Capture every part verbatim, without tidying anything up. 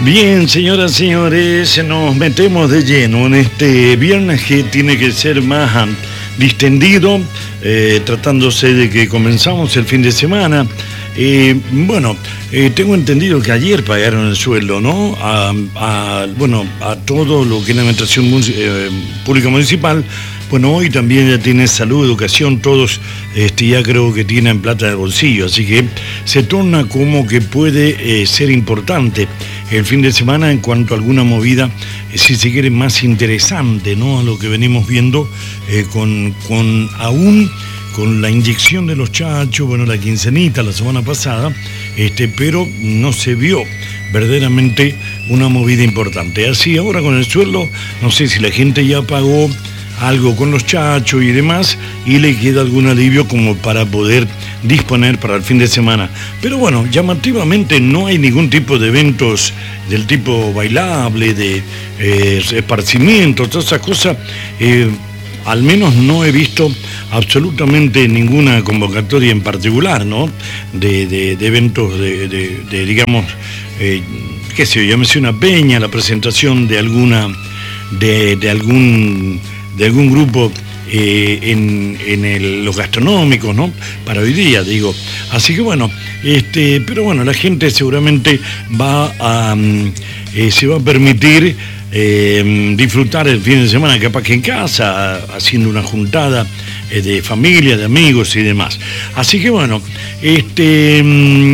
Bien, señoras y señores, nos metemos de lleno en este viernes que tiene que ser más distendido, eh, tratándose de que comenzamos el fin de semana. Eh, bueno, eh, tengo entendido que ayer pagaron el sueldo, ¿no? A, a, bueno, a todo lo que es la administración eh, pública municipal. Bueno, hoy también ya tiene salud, educación, todos este, ya creo que tienen plata de bolsillo, así que se torna como que puede eh, ser importante el fin de semana en cuanto a alguna movida, eh, si se quiere, más interesante, ¿no? A lo que venimos viendo eh, con, con aún con la inyección de los chachos, bueno, la quincenita la semana pasada, este, pero no se vio verdaderamente una movida importante. Así ahora con el sueldo, no sé si la gente ya pagó algo con los chachos y demás, y le queda algún alivio como para poder disponer para el fin de semana. Pero bueno, llamativamente no hay ningún tipo de eventos del tipo bailable, de eh, esparcimiento, todas esas cosas. Eh, al menos no he visto absolutamente ninguna convocatoria en particular, ¿no? De, de, de eventos de, de, de digamos, eh, qué sé yo, llámese una peña, la presentación de alguna, de, de algún... de algún grupo eh, en, en el, los gastronómicos, ¿no? Para hoy día, digo. Así que bueno, este, pero bueno, la gente seguramente va a, eh, se va a permitir eh, disfrutar el fin de semana, capaz que en casa, haciendo una juntada eh, de familia, de amigos y demás. Así que bueno, este,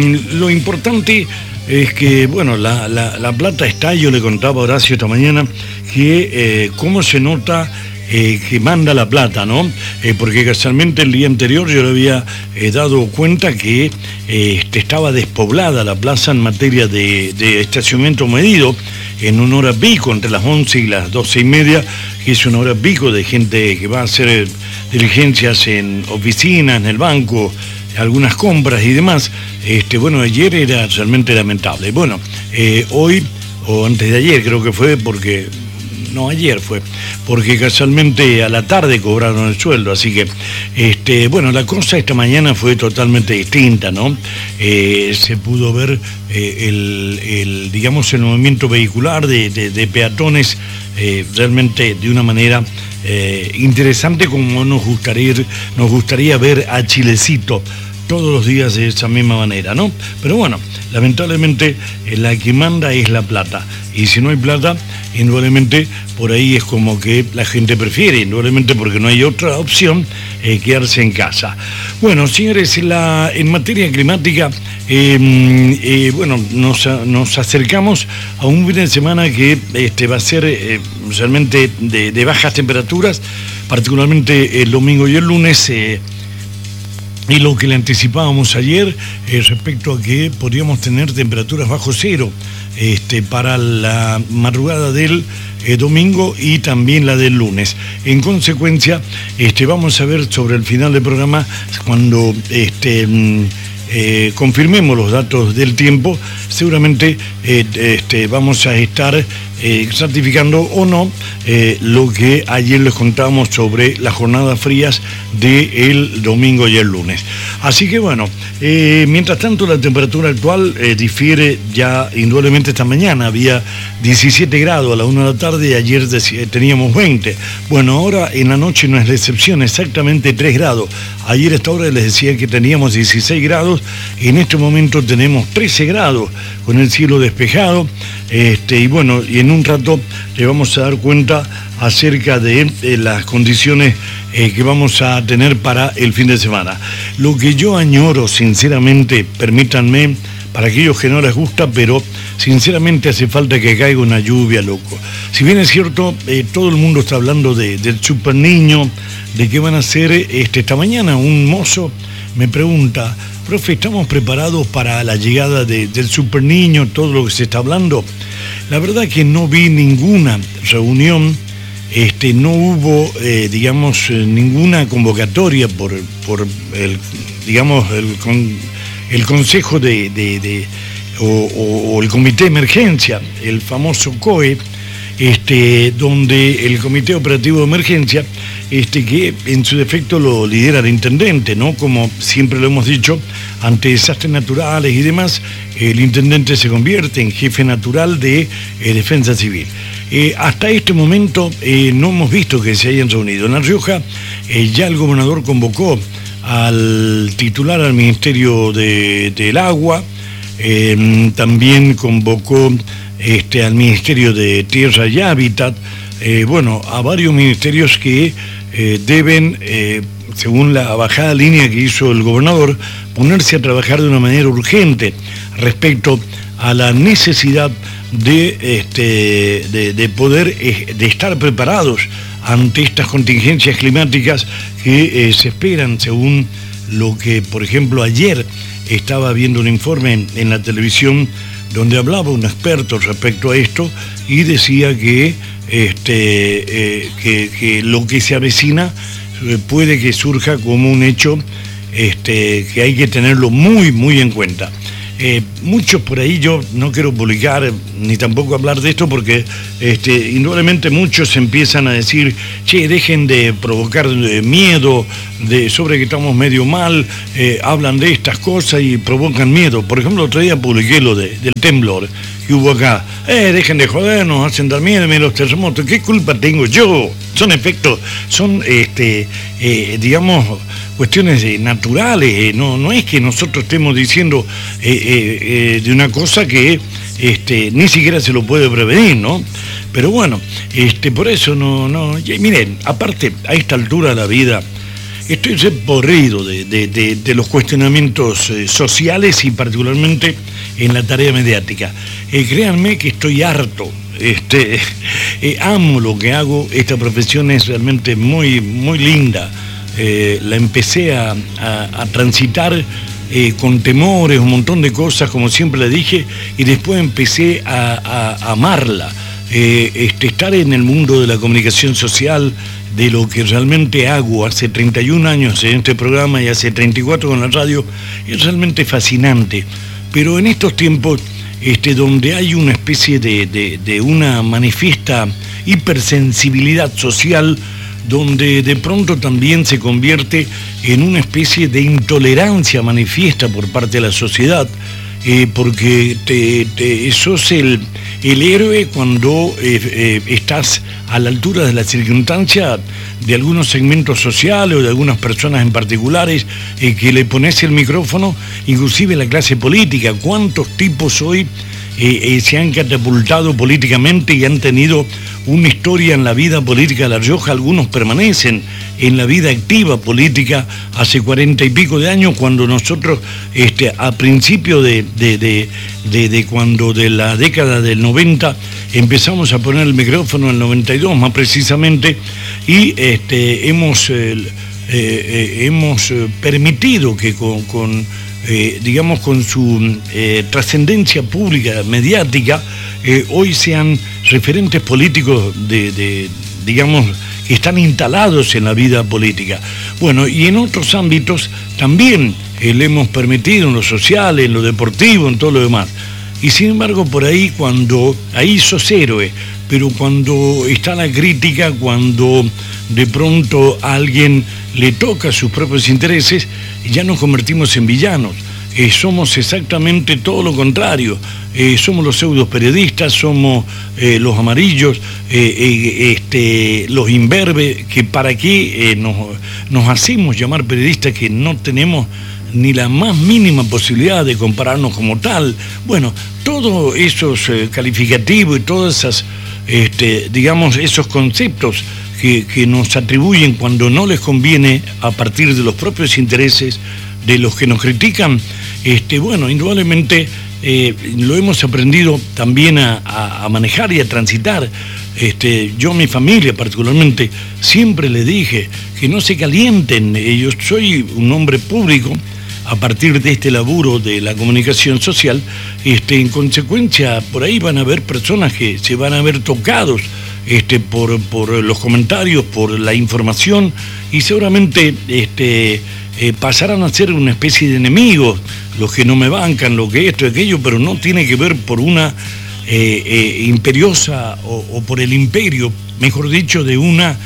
lo importante es que, bueno, la, la, la plata está. Yo le contaba a Horacio esta mañana que eh, cómo se nota Eh, que manda la plata, ¿no? Eh, porque casualmente el día anterior yo le había eh, dado cuenta que eh, estaba despoblada la plaza en materia de, de estacionamiento medido en una hora pico, entre las once y las doce y media, que es una hora pico de gente que va a hacer diligencias en oficinas, en el banco, algunas compras y demás. Este, bueno, ayer era realmente lamentable. Bueno, eh, hoy, o antes de ayer creo que fue, porque... no, ayer fue, porque casualmente a la tarde cobraron el sueldo, así que, este, bueno, la cosa esta mañana fue totalmente distinta, ¿no? Eh, se pudo ver eh, el, el, digamos, el movimiento vehicular de, de, de peatones eh, realmente de una manera eh, interesante, como nos gustaría, nos gustaría ver a Chilecito todos los días de esa misma manera, ¿no? Pero bueno, lamentablemente eh, la que manda es la plata, y si no hay plata, indudablemente por ahí es como que la gente prefiere, indudablemente porque no hay otra opción, eh, quedarse en casa. Bueno, señores, la, en materia climática, eh, eh, bueno, nos, nos acercamos a un fin de semana que este, va a ser eh, realmente de, de bajas temperaturas, particularmente el domingo y el lunes. Eh, Y lo que le anticipábamos ayer eh, respecto a que podríamos tener temperaturas bajo cero este, para la madrugada del eh, domingo y también la del lunes. En consecuencia, este, vamos a ver sobre el final del programa, cuando este, eh, confirmemos los datos del tiempo, seguramente eh, este, vamos a estar eh, certificando o no eh, lo que ayer les contábamos sobre las jornadas frías del domingo y el lunes. Así que bueno, eh, mientras tanto la temperatura actual eh, difiere ya indudablemente. Esta mañana había diecisiete grados a la una de la tarde y ayer teníamos veinte. Bueno, ahora en la noche no es la excepción, exactamente tres grados. Ayer a esta hora les decía que teníamos dieciséis grados, en este momento tenemos trece grados con el cielo despejado, este, y bueno, y en un rato le vamos a dar cuenta acerca de, de las condiciones eh, que vamos a tener para el fin de semana. Lo que yo añoro, sinceramente, permítanme, para aquellos que no les gusta, pero sinceramente hace falta que caiga una lluvia, loco. Si bien es cierto, eh, todo el mundo está hablando de, del super niño, de qué van a hacer este, esta mañana. Un mozo me pregunta: profe, ¿estamos preparados para la llegada de, del super niño, todo lo que se está hablando? La verdad que no vi ninguna reunión, este, no hubo, eh, digamos, eh, ninguna convocatoria por, por el, digamos, el, con, el consejo de, de, de o, o, o el comité de emergencia, el famoso C O E, este, donde el comité operativo de emergencia este, que en su defecto lo lidera el intendente, ¿no? Como siempre lo hemos dicho, ante desastres naturales y demás, el intendente se convierte en jefe natural de eh, Defensa Civil. Eh, hasta este momento eh, no hemos visto que se hayan reunido. En La Rioja eh, ya el gobernador convocó al titular al Ministerio de, del Agua, eh, también convocó este, al Ministerio de Tierra y Hábitat, eh, bueno, a varios ministerios que eh, deben, eh, según la bajada línea que hizo el gobernador, ponerse a trabajar de una manera urgente respecto a la necesidad de, este, de, de poder, de estar preparados ante estas contingencias climáticas que eh, se esperan, según lo que, por ejemplo, ayer estaba viendo un informe en, en la televisión donde hablaba un experto respecto a esto y decía que, este, eh, que, que lo que se avecina eh, puede que surja como un hecho este, que hay que tenerlo muy, muy en cuenta. Eh, muchos por ahí, yo no quiero publicar ni tampoco hablar de esto porque este, indudablemente muchos empiezan a decir, che, dejen de provocar eh, miedo de, sobre que estamos medio mal, eh, hablan de estas cosas y provocan miedo. Por ejemplo, el otro día publiqué lo de, del temblor que hubo acá. Eh, dejen de joder, nos hacen dar miedo, miren los terremotos. ¿Qué culpa tengo yo? Son efectos, son, este, eh, digamos, cuestiones eh, naturales. Eh, no, no es que nosotros estemos diciendo eh, eh, eh, de una cosa que este, ni siquiera se lo puede prevenir, ¿no? Pero bueno, este, por eso no, no. Y miren, aparte, a esta altura de la vida, estoy reporrido de, de, de, de los cuestionamientos eh, sociales y particularmente en la tarea mediática. Eh, créanme que estoy harto, este, eh, amo lo que hago, esta profesión es realmente muy, muy linda. Eh, la empecé a, a, a transitar eh, con temores, un montón de cosas, como siempre le dije, y después empecé a, a, a amarla. Eh, este, estar en el mundo de la comunicación social, de lo que realmente hago hace treinta y un años en este programa y hace treinta y cuatro con la radio, es realmente fascinante. Pero en estos tiempos, este, donde hay una especie de, de, de una manifiesta hipersensibilidad social, donde de pronto también se convierte en una especie de intolerancia manifiesta por parte de la sociedad, eh, porque te, te, sos el, el héroe cuando eh, eh, estás a la altura de la circunstancia de algunos segmentos sociales o de algunas personas en particulares, eh, que le pones el micrófono, inclusive la clase política. ¿Cuántos tipos hoy eh, eh, se han catapultado políticamente y han tenido una historia en la vida política de La Rioja? Algunos permanecen en la vida activa política hace cuarenta y pico de años, cuando nosotros, este, a principio de, de, de, de, de cuando de la década del noventa, empezamos a poner el micrófono en el noventa y dos más precisamente, y este, hemos, eh, eh, hemos permitido que con, con eh, digamos, con su eh, trascendencia pública, mediática, eh, hoy sean referentes políticos de, de, digamos, que están instalados en la vida política. Bueno, y en otros ámbitos también eh, le hemos permitido, en lo social, en lo deportivo, en todo lo demás. Y sin embargo, por ahí, cuando, ahí sos héroe, pero cuando está la crítica, cuando de pronto a alguien le toca sus propios intereses, ya nos convertimos en villanos. Eh, somos exactamente todo lo contrario. Eh, somos los pseudo periodistas, somos eh, los amarillos, eh, eh, este, los imberbes, que para qué eh, nos, nos hacemos llamar periodistas que no tenemos ni la más mínima posibilidad de compararnos como tal. Bueno, todos esos eh, calificativos y todas esas, este, digamos, esos conceptos que, que nos atribuyen cuando no les conviene a partir de los propios intereses de los que nos critican, este, bueno, indudablemente eh, lo hemos aprendido también a, a, a manejar y a transitar. Este, yo a mi familia particularmente siempre le dije que no se calienten. Yo soy un hombre público a partir de este laburo de la comunicación social. Este, en consecuencia, por ahí van a haber personas que se van a ver tocados este, por, por los comentarios, por la información, y seguramente este, eh, pasarán a ser una especie de enemigos, los que no me bancan, lo que esto y aquello, pero no tiene que ver por una eh, eh, imperiosa o, o por el imperio, mejor dicho, de una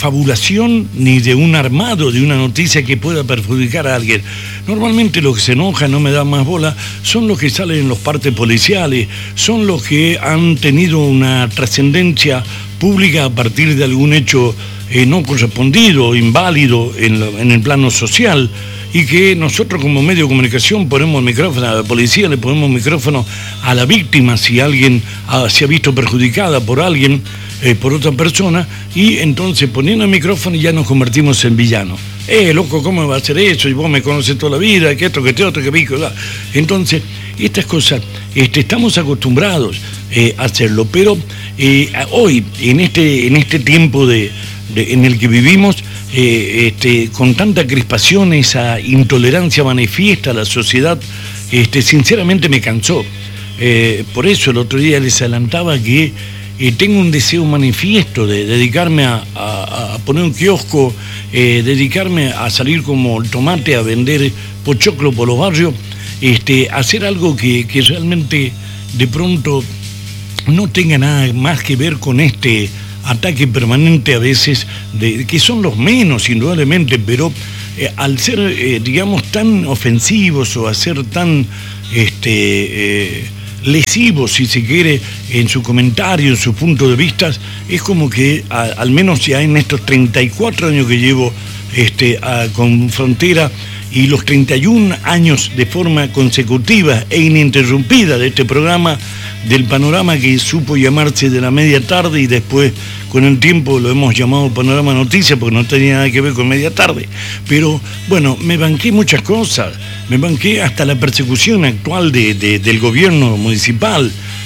fabulación ni de un armado de una noticia que pueda perjudicar a alguien. Normalmente los que se enojan, no me dan más bola, son los que salen en los partes policiales, son los que han tenido una trascendencia pública a partir de algún hecho eh, no correspondido, inválido en, lo, en el plano social, y que nosotros como medio de comunicación ponemos el micrófono a la policía, le ponemos el micrófono a la víctima si alguien ah, se ha visto perjudicada por alguien, eh, por otra persona, y entonces poniendo el micrófono ya nos convertimos en villanos. Eh, loco, ¿cómo va a hacer eso? Y vos me conoces toda la vida, que esto, que este otro, que pico, ¿verdad? Entonces, estas cosas, este, estamos acostumbrados eh, a hacerlo, pero eh, hoy, en este, en este tiempo de, de, en el que vivimos, Eh, este, con tanta crispación, esa intolerancia manifiesta a la sociedad, este, sinceramente me cansó. Eh, por eso el otro día les adelantaba que eh, tengo un deseo manifiesto de dedicarme a, a, a poner un kiosco, eh, dedicarme a salir como el tomate a vender pochoclo por los barrios, este, hacer algo que, que realmente de pronto no tenga nada más que ver con este ataque permanente a veces, de, que son los menos indudablemente, pero eh, al ser, eh, digamos, tan ofensivos o a ser tan este, eh, lesivos, si se quiere, en su comentario, en su punto de vista, es como que a, al menos ya en estos treinta y cuatro años que llevo este, a, con Frontera, y los treinta y un años de forma consecutiva e ininterrumpida de este programa, del panorama que supo llamarse de la media tarde y después con el tiempo lo hemos llamado Panorama Noticias porque no tenía nada que ver con media tarde. Pero bueno, me banqué muchas cosas, me banqué hasta la persecución actual de, de, del gobierno municipal,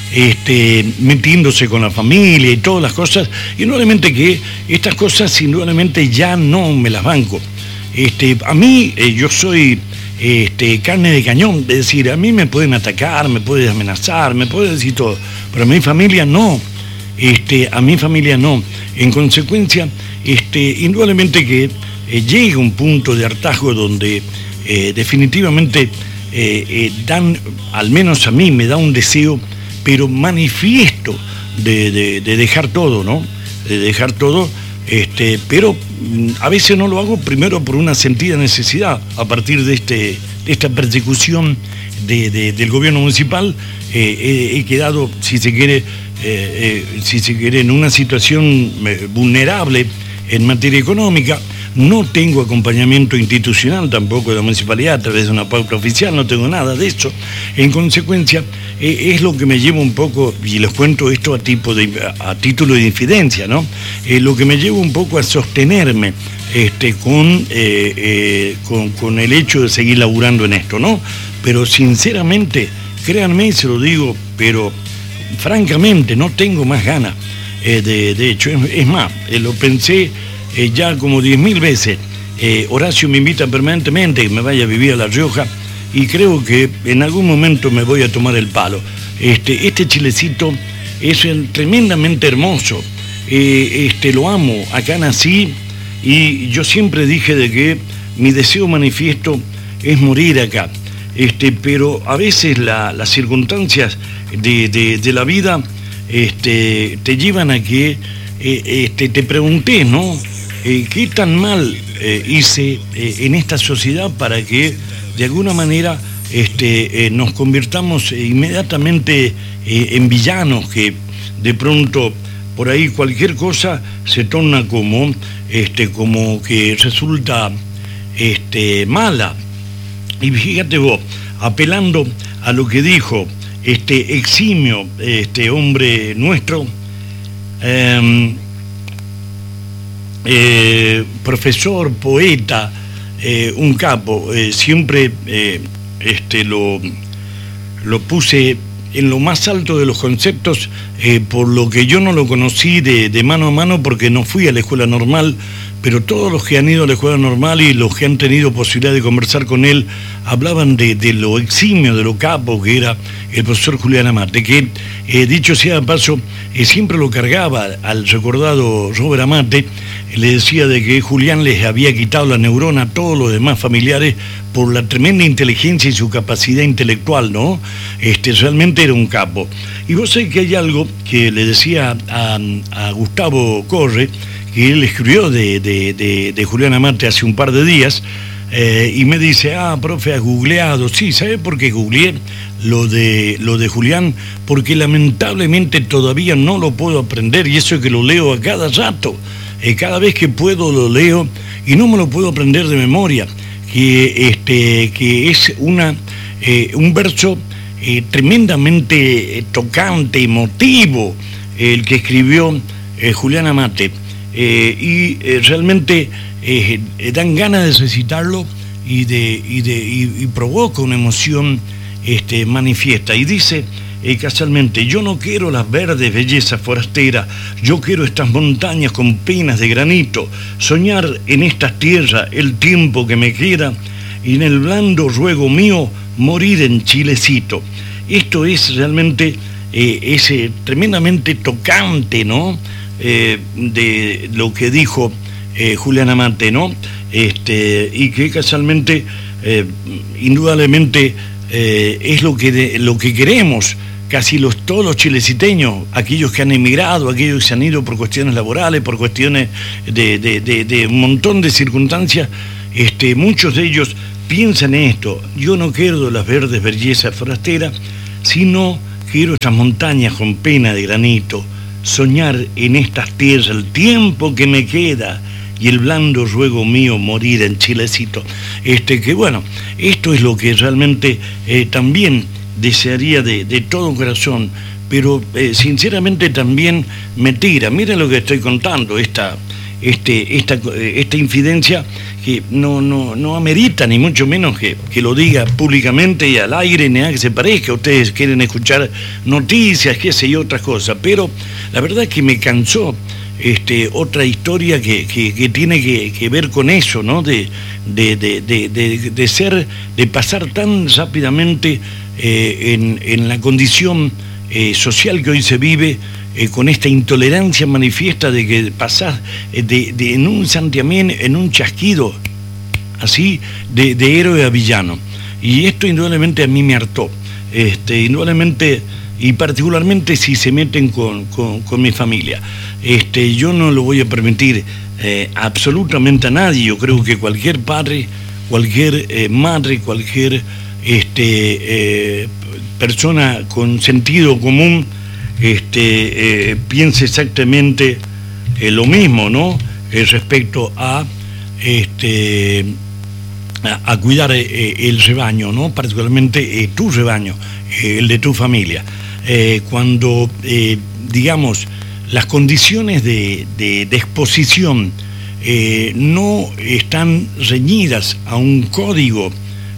este, metiéndose con la familia y todas las cosas, y indudablemente que estas cosas indudablemente ya no me las banco. Este, a mí, eh, yo soy este, carne de cañón, es decir, a mí me pueden atacar, me pueden amenazar, me pueden decir todo, pero a mi familia no, este, a mi familia no. En consecuencia, este, indudablemente que eh, llega un punto de hartazgo donde eh, definitivamente eh, eh, dan, al menos a mí me da un deseo, pero manifiesto, de, de, de dejar todo, ¿no? De dejar todo. Este, pero a veces no lo hago primero por una sentida necesidad a partir de, este, de esta persecución de, de, del gobierno municipal. Eh, he, he quedado, si se quiere, eh, eh, si se quiere, en una situación eh, vulnerable en materia económica. No tengo acompañamiento institucional tampoco de la municipalidad a través de una pauta oficial, no tengo nada de eso. En consecuencia, eh, es lo que me lleva un poco, y les cuento esto a, tipo de, a, a título de infidencia, ¿no? Eh, lo que me lleva un poco a sostenerme este, con, eh, eh, con, con el hecho de seguir laburando en esto, ¿no? Pero sinceramente, créanme, se lo digo, pero francamente no tengo más ganas. Eh, de, de hecho, es, es más, eh, lo pensé Eh, ya como diez mil veces. eh, Horacio me invita permanentemente que me vaya a vivir a La Rioja y creo que en algún momento me voy a tomar el palo. Este, este chilecito es el, tremendamente hermoso, eh, este, lo amo, acá nací y yo siempre dije de que mi deseo manifiesto es morir acá, este, pero a veces la, las circunstancias de, de, de la vida este, te llevan a que eh, este, te pregunté, ¿no? Eh, ¿Qué tan mal eh, hice eh, en esta sociedad para que de alguna manera este, eh, nos convirtamos eh, inmediatamente eh, en villanos, que de pronto por ahí cualquier cosa se torna como, este, como que resulta este, mala? Y fíjate vos, apelando a lo que dijo este eximio este hombre nuestro, eh, Eh, profesor, poeta, eh, un capo, eh, siempre eh, este, lo, lo puse en lo más alto de los conceptos, eh, por lo que yo no lo conocí de, de mano a mano porque no fui a la escuela normal, pero todos los que han ido a la escuela normal y los que han tenido posibilidad de conversar con él hablaban de, de lo eximio, de lo capo que era el profesor Julián Amate, que eh, dicho sea de paso, eh, siempre lo cargaba al recordado Robert Amate, le decía de que Julián les había quitado la neurona a todos los demás familiares por la tremenda inteligencia y su capacidad intelectual, ¿no? Este, realmente era un capo. Y vos sabés que hay algo que le decía a, a Gustavo Corre, que él escribió de, de, de, de Julián Amate hace un par de días, eh, y me dice, ah, profe, has googleado. Sí, ¿sabe por qué googleé lo de, lo de Julián? Porque lamentablemente todavía no lo puedo aprender, y eso es que lo leo a cada rato. Eh, cada vez que puedo lo leo y no me lo puedo aprender de memoria, que, este, que es una, eh, un verso eh, tremendamente tocante, emotivo, el que escribió eh, Julián Amate, eh, y eh, realmente eh, dan ganas de recitarlo y, de, y, de, y, y provoca una emoción este, manifiesta, y dice eh, casualmente, yo no quiero las verdes bellezas forasteras, yo quiero estas montañas con penas de granito, soñar en estas tierras el tiempo que me queda, y en el blando ruego mío morir en Chilecito. Esto es realmente eh, es, eh, tremendamente tocante, ¿no? Eh, de lo que dijo eh, Julián Amate, ¿no? Este, y que casualmente, eh, indudablemente, eh, es lo que, de, lo que queremos casi los, todos los chileciteños, aquellos que han emigrado, aquellos que se han ido por cuestiones laborales, por cuestiones de, de, de, de un montón de circunstancias, este, muchos de ellos piensan en esto: yo no quiero las verdes bellezas forasteras, sino quiero estas montañas con pena de granito, soñar en estas tierras el tiempo que me queda, y el blando ruego mío morir en Chilecito. Este, que bueno, esto es lo que realmente eh, también desearía de, de todo corazón, pero eh, sinceramente también me tira. Miren lo que estoy contando, esta, este, esta, esta infidencia que no, no, no amerita ni mucho menos que, que lo diga públicamente y al aire, ni nada que se parezca. Ustedes quieren escuchar noticias, qué sé yo, otras cosas, pero la verdad es que me cansó este, otra historia que, que, que tiene que, que ver con eso, ¿no? De, de, de, de, de, de ser, de pasar tan rápidamente Eh, en, en la condición eh, social que hoy se vive, eh, con esta intolerancia manifiesta de que pasás eh, de, de, en un santiamén, en un chasquido, así, de, de héroe a villano. Y esto indudablemente a mí me hartó, este, indudablemente, y particularmente si se meten con, con, con mi familia. Este, yo no lo voy a permitir eh, absolutamente a nadie. Yo creo que cualquier padre, cualquier eh, madre, cualquier Este, eh, persona con sentido común este, eh, piense exactamente eh, lo mismo, ¿no? Eh, respecto a, este, a, a cuidar eh, el rebaño, ¿no? Particularmente eh, tu rebaño, eh, el de tu familia. Eh, cuando, eh, digamos, las condiciones de, de, de exposición eh, no están reñidas a un código,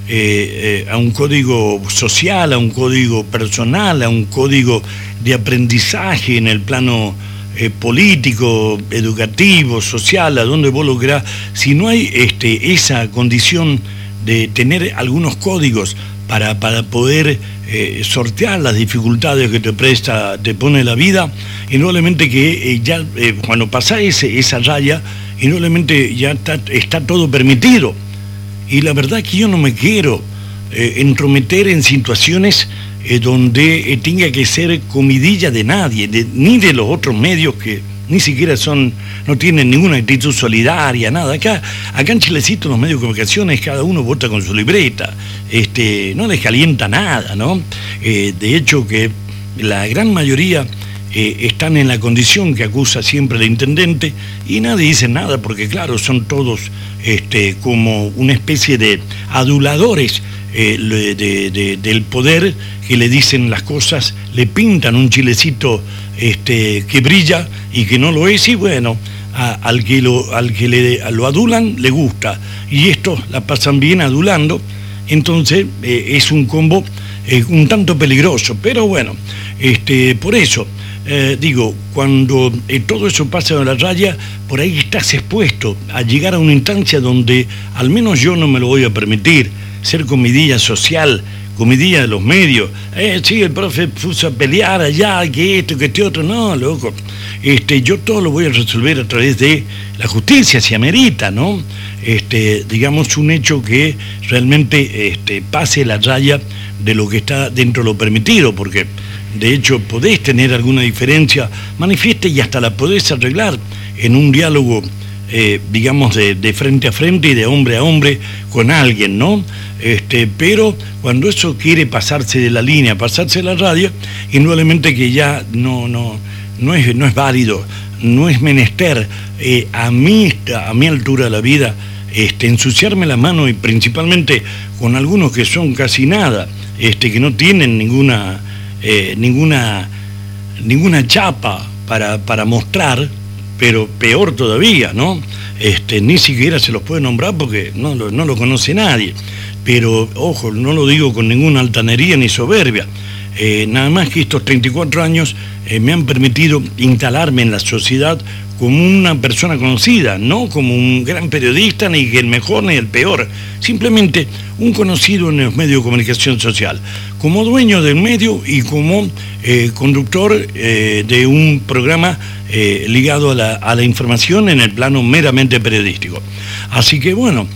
Eh, eh, a un código social, a un código personal, a un código de aprendizaje en el plano eh, político, educativo, social, a donde vos lográs. Si no hay este, esa condición de tener algunos códigos para, para poder eh, sortear las dificultades que te presta, te pone la vida, indudablemente que eh, ya eh, cuando pasás ese, esa raya, indudablemente ya está, está todo permitido. Y la verdad que yo no me quiero eh, entrometer en situaciones eh, donde eh, tenga que ser comidilla de nadie, de, ni de los otros medios que ni siquiera son, no tienen ninguna actitud solidaria, nada. Acá, acá en Chilecito los medios de comunicaciones, cada uno vota con su libreta, este, no les calienta nada, ¿no? Eh, de hecho que la gran mayoría Eh, están en la condición que acusa siempre el intendente, y nadie dice nada porque claro, son todos este, como una especie de aduladores eh, de, de, del poder, que le dicen las cosas, le pintan un Chilecito este, que brilla y que no lo es, y bueno, a, al que, lo, al que le, lo adulan le gusta, y estos la pasan bien adulando. Entonces eh, es un combo eh, un tanto peligroso, pero bueno, este, por eso Eh, digo, cuando eh, todo eso pasa de la raya, por ahí estás expuesto a llegar a una instancia donde al menos yo no me lo voy a permitir, ser comidilla social, comidilla de los medios. Eh, sí, el profe puso a pelear allá, que esto, que este otro. No, loco, este, yo todo lo voy a resolver a través de la justicia, si amerita, ¿no? Este, digamos, un hecho que realmente este, pase la raya de lo que está dentro de lo permitido, porque de hecho podés tener alguna diferencia manifiesta y hasta la podés arreglar. en un diálogo, eh, digamos, de, de frente a frente y de hombre a hombre con alguien, ¿no? Este, pero cuando eso quiere pasarse de la línea, pasarse de la radio, indudablemente que ya no, no, no, es, no es válido, no es menester eh, a, mi, a mi altura de la vida este, ensuciarme la mano, y principalmente con algunos que son casi nada, este, que no tienen ninguna, eh, ninguna, ninguna chapa para, para mostrar, pero peor todavía, ¿no? Este, ni siquiera se los puede nombrar porque no, no lo conoce nadie. Pero, ojo, no lo digo con ninguna altanería ni soberbia. Eh, nada más que estos treinta y cuatro años eh, me han permitido instalarme en la sociedad como una persona conocida, no como un gran periodista, ni el mejor ni el peor, simplemente un conocido en los medios de comunicación social, como dueño del medio y como eh, conductor eh, de un programa eh, ligado a la, a la información en el plano meramente periodístico. Así que bueno,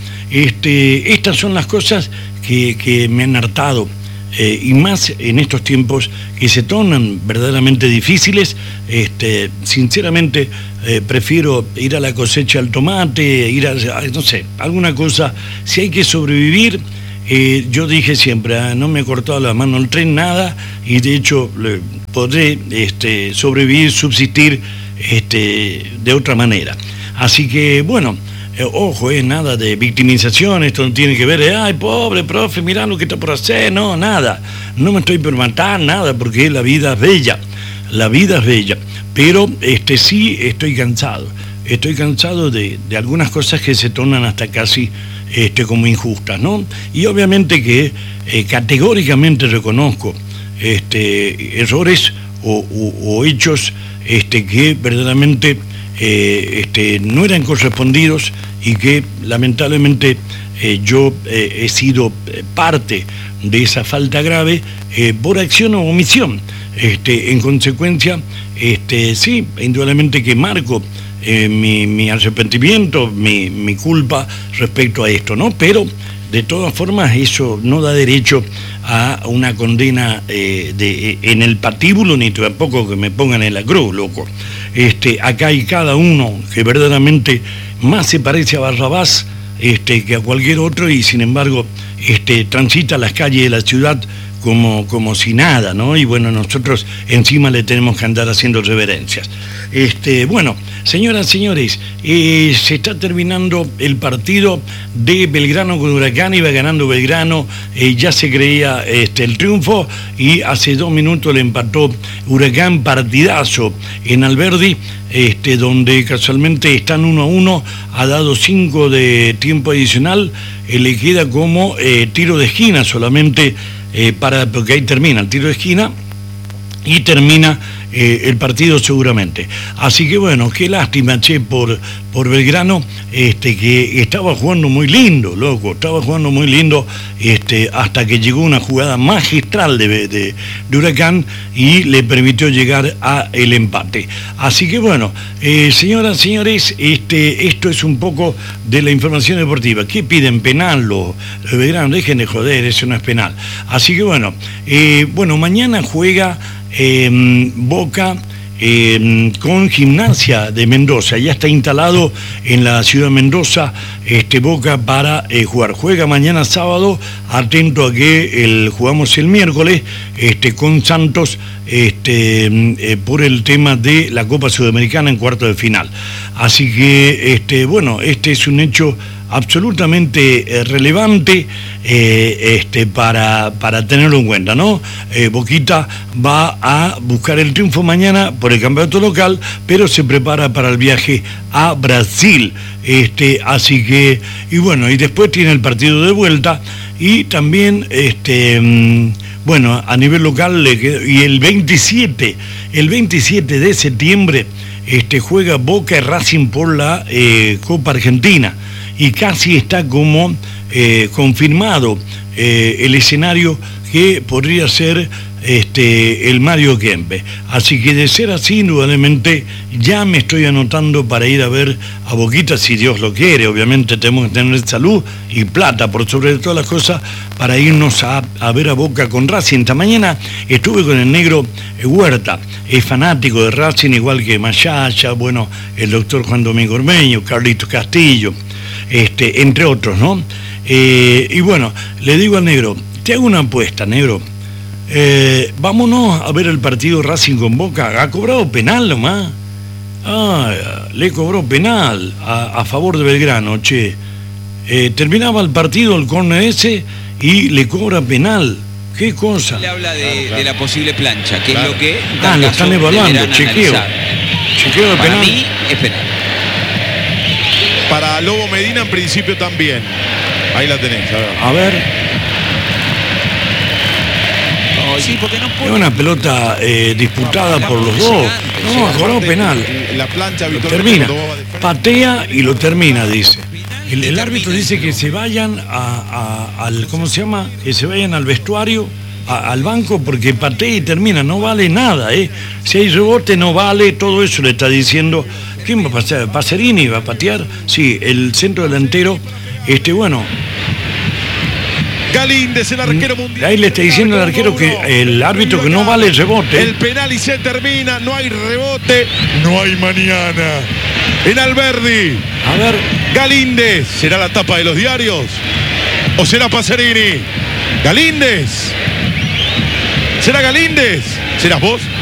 este, estas son las cosas que, que me han hartado. Eh, y más en estos tiempos que se tornan verdaderamente difíciles. Este, sinceramente eh, prefiero ir a la cosecha del tomate, ir a, no sé, alguna cosa. Si hay que sobrevivir, eh, yo dije siempre, ah, no me he cortado la mano el tren, nada, y de hecho le, podré este, sobrevivir, subsistir este, de otra manera. Así que bueno, Eh, ojo, es eh, nada de victimización, esto no tiene que ver, eh, ay, pobre profe, mirá lo que está por hacer, no, nada, no me estoy por matar, nada, porque la vida es bella, la vida es bella, pero este sí estoy cansado, estoy cansado de, de algunas cosas que se tornan hasta casi este, como injustas, ¿no? Y obviamente que eh, categóricamente reconozco este, errores o, o, o hechos este, que verdaderamente Eh, este, no eran correspondidos y que lamentablemente eh, yo eh, he sido parte de esa falta grave eh, por acción o omisión. Este, en consecuencia, este, sí, indudablemente que marco eh, mi, mi arrepentimiento, mi, mi culpa respecto a esto, ¿no? Pero de todas formas eso no da derecho a una condena eh, de, en el patíbulo, ni tampoco que me pongan en la cruz, loco. Este, acá hay cada uno que verdaderamente más se parece a Barrabás este, que a cualquier otro, y sin embargo este, transita las calles de la ciudad como, como si nada, ¿no? Y bueno, nosotros encima le tenemos que andar haciendo reverencias. Este, bueno, señoras y señores, eh, se está terminando el partido de Belgrano con Huracán, iba ganando Belgrano, eh, ya se creía este, el triunfo, y hace dos minutos le empató Huracán, partidazo en Alberdi, este, donde casualmente están uno a uno, ha dado cinco de tiempo adicional, eh, le queda como eh, tiro de esquina solamente, eh, para, porque ahí termina el tiro de esquina y termina eh, el partido seguramente. Así que bueno, qué lástima, che, por, por Belgrano, este, que estaba jugando muy lindo, loco, estaba jugando muy lindo, este, hasta que llegó una jugada magistral de, de, de Huracán y le permitió llegar a el empate. Así que bueno, eh, señoras y señores, este, esto es un poco de la información deportiva. ¿Qué piden? Penal los, los Belgrano, dejen de joder, eso no es penal. Así que bueno, eh, bueno, mañana juega Eh, Boca eh, con Gimnasia de Mendoza, ya está instalado en la ciudad de Mendoza este, Boca para eh, jugar, juega mañana sábado, atento a que el, jugamos el miércoles este, con Santos este, eh, por el tema de la Copa Sudamericana en cuarto de final. Así que este, bueno, este es un hecho absolutamente eh, relevante eh, este, para, para tenerlo en cuenta, ¿no? Eh, Boquita va a buscar el triunfo mañana por el campeonato local, pero se prepara para el viaje a Brasil. Este, así que, y bueno, y después tiene el partido de vuelta, y también, este, bueno, a nivel local, le queda, y el veintisiete, el veintisiete de septiembre, este, juega Boca y Racing por la eh, Copa Argentina. Y casi está como eh, confirmado eh, el escenario que podría ser este, el Mario Kempe. Así que de ser así, indudablemente, ya me estoy anotando para ir a ver a Boquita, si Dios lo quiere. Obviamente tenemos que tener salud y plata, por sobre todas las cosas, para irnos a, a ver a Boca con Racing. Esta mañana estuve con el negro Huerta, es fanático de Racing, igual que Mayaya, bueno, el doctor Juan Domingo Ormeño, Carlitos Castillo, este, entre otros, ¿no? Eh, y bueno, le digo al negro, te hago una apuesta, negro. Eh, vámonos a ver el partido Racing con Boca. Ha cobrado penal nomás. Ah, le cobró penal a, a favor de Belgrano, che. Eh, terminaba el partido, el córner ese, y le cobra penal. ¿Qué cosa? Le habla de, claro, claro. de la posible plancha, que Claro. es lo que... Ah, lo están evaluando, chequeo. Chequeo de Para penal. mí es penal. Para Lobo Medina en principio también. Ahí la tenés, a ver. A ver. Sí, porque no Es puede... una pelota eh, disputada por los dos. No, ha cobrado penal. La plancha Lo habitualmente termina. cuando va de frente. Patea y lo termina, dice. El, el árbitro dice que se vayan a, a- al, ¿cómo se llama? Que se vayan al vestuario, a- al banco, porque patea y termina, no vale nada, ¿eh? Si hay rebote no vale, todo eso le está diciendo. ¿Quién va a patear? ¿Pacerini va a patear? Sí, el centro delantero, este, bueno, Galíndez, el arquero mundial. ahí le está diciendo al arquero que el árbitro que no vale el rebote. El penal y se termina, no hay rebote, no hay mañana. En Alberdi, A ver, Galíndez, ¿será la tapa de los diarios? ¿O será Pacerini? Galíndez. ¿Será Galíndez? ¿Serás vos?